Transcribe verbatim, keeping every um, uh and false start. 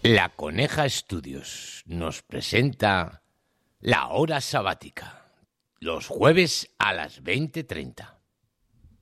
La Coneja Estudios nos presenta La Hora Sabática, los jueves a las veinte treinta.